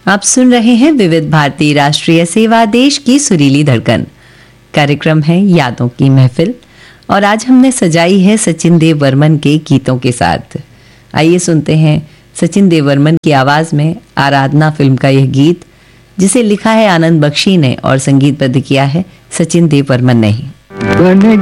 आप सुन रहे हैं विविध भारती राष्ट्रीय सेवा, देश की सुरीली धड़कन। कार्यक्रम है यादों की महफिल और आज हमने सजाई है सचिन देव बर्मन के गीतों के साथ। आइए सुनते हैं सचिन देव बर्मन की आवाज में आराधना फिल्म का यह गीत, जिसे लिखा है आनंद बख्शी ने और संगीतबद्ध किया है सचिन देव बर्मन ने ही।